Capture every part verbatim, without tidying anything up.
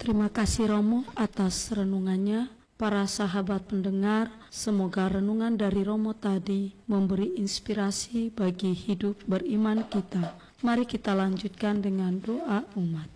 Terima kasih Romo atas renungannya. Para sahabat pendengar, semoga renungan dari Romo tadi memberi inspirasi bagi hidup beriman kita. Mari kita lanjutkan dengan doa umat.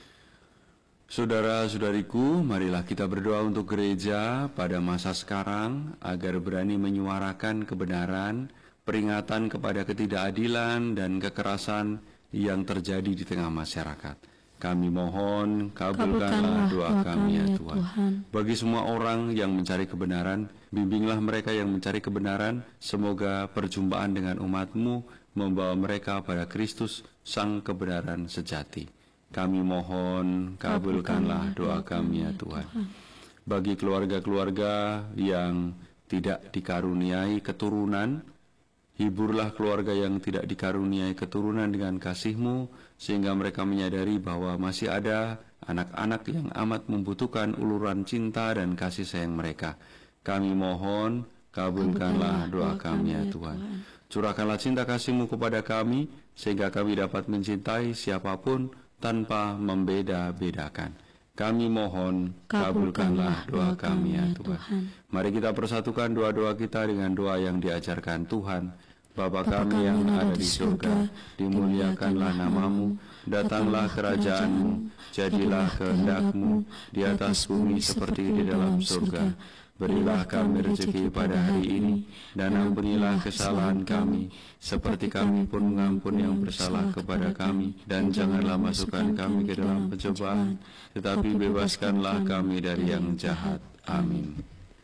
Saudara-saudariku, marilah kita berdoa untuk gereja pada masa sekarang agar berani menyuarakan kebenaran, peringatan kepada ketidakadilan dan kekerasan yang terjadi di tengah masyarakat. Kami mohon, kabulkanlah doa kami ya Tuhan. Tuhan. Bagi semua orang yang mencari kebenaran, bimbinglah mereka yang mencari kebenaran. Semoga perjumpaan dengan umat-Mu membawa mereka pada Kristus, Sang kebenaran sejati. Kami mohon, kabulkanlah doa kami ya Tuhan. Bagi keluarga-keluarga yang tidak dikaruniai keturunan, hiburlah keluarga yang tidak dikaruniai keturunan dengan kasih-Mu, sehingga mereka menyadari bahwa masih ada anak-anak yang amat membutuhkan uluran cinta dan kasih sayang mereka. Kami mohon, kabulkanlah doa kami ya Tuhan. Curahkanlah cinta kasih-Mu kepada kami, sehingga kami dapat mencintai siapapun tanpa membeda-bedakan. Kami mohon, kabulkanlah doa kami ya Tuhan. Mari kita persatukan doa-doa kita dengan doa yang diajarkan Tuhan. Bapa kami yang ada di surga, dimuliakanlah namamu, datanglah kerajaan-Mu, jadilah kehendak-Mu di atas bumi seperti di dalam surga. Berilah kami rezeki pada hari ini, dan ampunilah kesalahan kami, seperti kami pun mengampuni yang bersalah kepada kami. Dan janganlah masukkan kami ke dalam pencobaan, tetapi bebaskanlah kami dari yang jahat. Amin.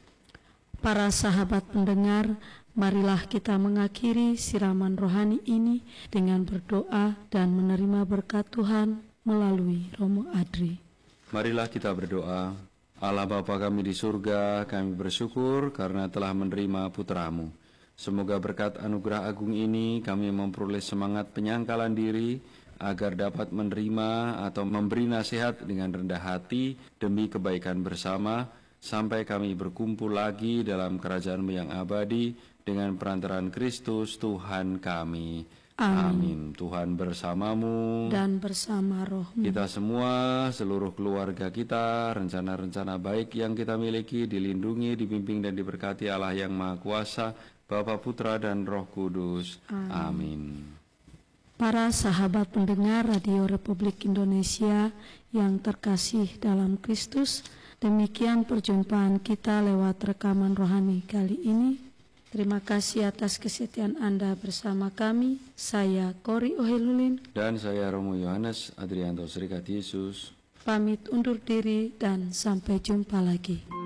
Para sahabat pendengar, marilah kita mengakhiri siraman rohani ini dengan berdoa dan menerima berkat Tuhan melalui Romo Adri. Marilah kita berdoa. Allah Bapa kami di surga, kami bersyukur karena telah menerima putra-Mu. Semoga berkat anugerah agung ini kami memperoleh semangat penyangkalan diri agar dapat menerima atau memberi nasihat dengan rendah hati demi kebaikan bersama, sampai kami berkumpul lagi dalam kerajaan-Mu yang abadi dengan perantaraan Kristus Tuhan kami. Amin. Amin. Tuhan bersamamu dan bersama rohmu. Kita semua, seluruh keluarga kita, rencana-rencana baik yang kita miliki dilindungi, dibimbing dan diberkati Allah yang Maha Kuasa, Bapa, Putra dan Roh Kudus. Amin. Amin. Para sahabat pendengar Radio Republik Indonesia yang terkasih dalam Kristus, demikian perjumpaan kita lewat rekaman rohani kali ini. Terima kasih atas kesetiaan Anda bersama kami. Saya Kori Ohelulin dan saya Romo Yohanes Adrianto Serikat Yesus. Pamit undur diri dan sampai jumpa lagi.